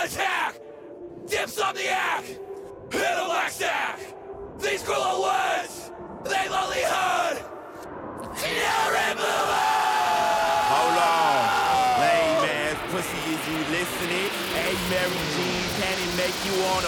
attack! Dips on the act! Hit a black stack! These cruel words, they lonely heard! You're Hold on. Lame ass pussy, is you listening? Hey, Mary Jean, can it make you wanna